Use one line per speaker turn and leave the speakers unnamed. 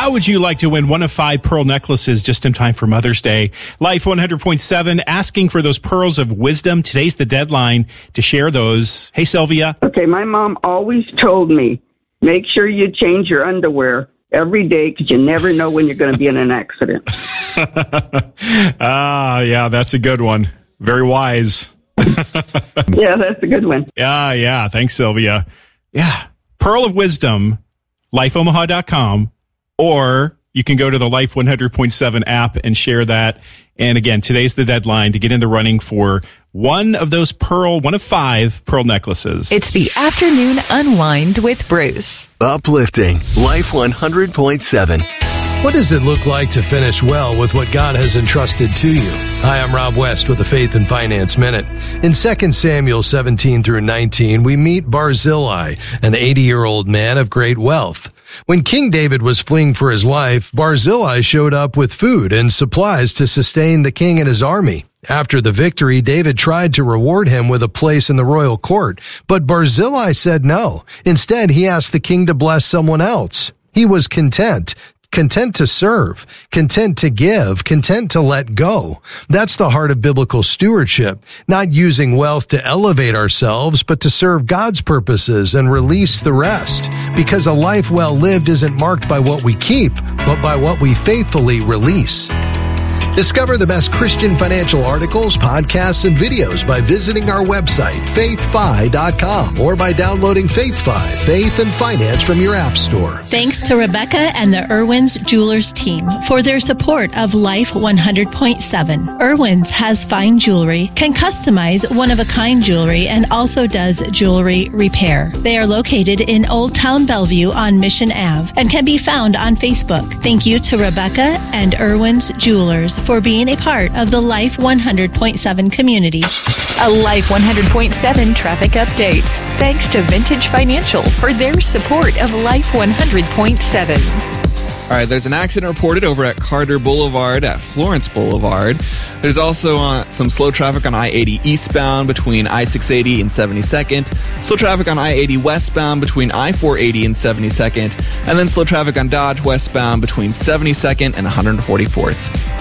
How would you like to win one of 5 pearl necklaces just in time for Mother's Day? Life 100.7 asking for those pearls of wisdom. Today's the deadline to share those. Hey, Sylvia.
Okay, my mom always told me, make sure you change your underwear every day because you never know when you're going to be in an accident.
Yeah, that's a good one. Very wise.
Yeah, that's a good one.
Yeah. Thanks, Sylvia. Yeah. Pearl of Wisdom, lifeomaha.com, or you can go to the Life 100.7 app and share that. And again, today's the deadline to get in the running for one of 5 pearl necklaces.
It's the Afternoon Unwind with Bruce.
Uplifting Life 100.7.
What does it look like to finish well with what God has entrusted to you? Hi, I'm Rob West with the Faith and Finance Minute. In 2 Samuel 17 through 19, we meet Barzillai, an 80-year-old man of great wealth. When King David was fleeing for his life, Barzillai showed up with food and supplies to sustain the king and his army. After the victory, David tried to reward him with a place in the royal court, but Barzillai said no. Instead, he asked the king to bless someone else. He was content to serve, content to give, content to let go. That's the heart of biblical stewardship, not using wealth to elevate ourselves, but to serve God's purposes and release the rest. Because a life well lived isn't marked by what we keep, but by what we faithfully release. Discover the best Christian financial articles, podcasts, and videos by visiting our website, faithfi.com, or by downloading FaithFi, Faith and Finance from your app store.
Thanks to Rebecca and the Irwin's Jewelers team for their support of Life 100.7. Irwin's has fine jewelry, can customize one-of-a-kind jewelry, and also does jewelry repair. They are located in Old Town Bellevue on Mission Ave and can be found on Facebook. Thank you to Rebecca and Irwin's Jewelers for being a part of the Life 100.7 community.
A Life 100.7 traffic update. Thanks to Vintage Financial for their support of Life 100.7.
All right, there's an accident reported over at Carter Boulevard at Florence Boulevard. There's also some slow traffic on I-80 eastbound between I-680 and 72nd. Slow traffic on I-80 westbound between I-480 and 72nd. And then slow traffic on Dodge westbound between 72nd and 144th.